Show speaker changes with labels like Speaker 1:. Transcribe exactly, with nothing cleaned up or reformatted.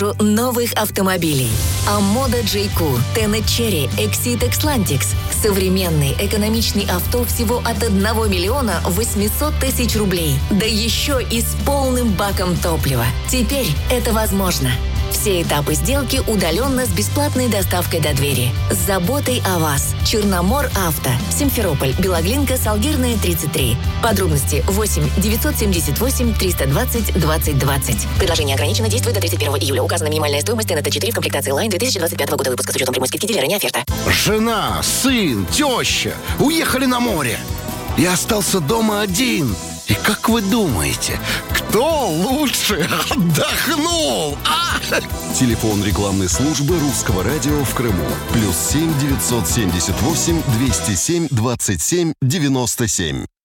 Speaker 1: новых автомобилей. Амода джей кью, Tenet Cherry, Exit Xlantix. Современный экономичный авто всего от одного миллиона восьмисот тысяч рублей. Да еще и с полным баком топлива. Теперь это возможно. Все этапы сделки удаленно с бесплатной доставкой до двери. С заботой о вас. Черномор Авто. Симферополь, Белоглинка, Салгирная, тридцать три. Подробности восемь девятьсот семьдесят восемь триста двадцать двадцать двадцать. Предложение ограничено, действует до тридцать первого июля. Указана минимальная стоимость Tenet четыре в комплектации Line две тысячи двадцать пятого года выпуска с учетом прямой скидки дилера, не оферта.
Speaker 2: Жена, сын, теща уехали на море. Я остался дома один. И как вы думаете, кто лучше отдохнул? А?
Speaker 3: Телефон рекламной службы Русского радио в Крыму. Плюс семь девятьсот семьдесят восемь двести семь двадцать семь девяносто семь.